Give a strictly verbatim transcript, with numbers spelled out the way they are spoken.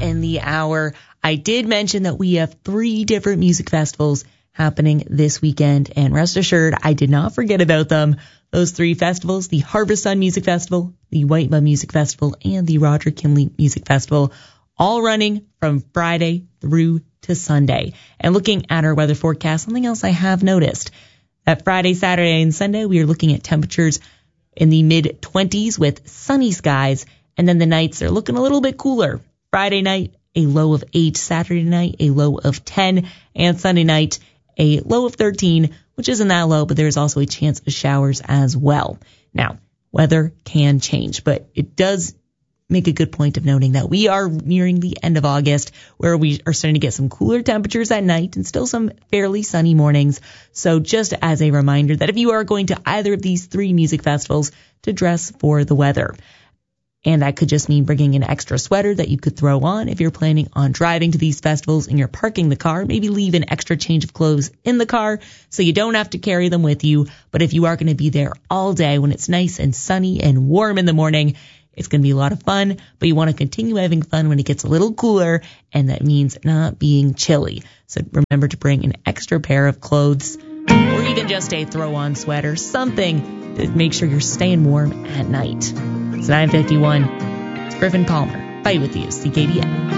in the hour. I did mention that we have three different music festivals happening this weekend, and rest assured, I did not forget about them. Those three festivals, the Harvest Sun Music Festival, the White Mud Music Festival, and the Roger Kinley Music Festival, all running from Friday through to Sunday. And looking at our weather forecast, something else I have noticed. That Friday, Saturday, and Sunday, we are looking at temperatures in the mid twenties with sunny skies, and then the nights are looking a little bit cooler. Friday night, a low of eight, Saturday night, a low of ten, and Sunday night, a low of thirteen, which isn't that low, but there's also a chance of showers as well. Now, weather can change, but it does make a good point of noting that we are nearing the end of August, where we are starting to get some cooler temperatures at night and still some fairly sunny mornings. So just as a reminder that if you are going to either of these three music festivals, to dress for the weather. And that could just mean bringing an extra sweater that you could throw on if you're planning on driving to these festivals and you're parking the car. Maybe leave an extra change of clothes in the car so you don't have to carry them with you. But if you are going to be there all day when it's nice and sunny and warm in the morning, it's going to be a lot of fun. But you want to continue having fun when it gets a little cooler, and that means not being chilly. So remember to bring an extra pair of clothes or even just a throw-on sweater, something to make sure you're staying warm at night. It's nine fifty-one. It's Griffin Palmer. Fight with you, C K D A.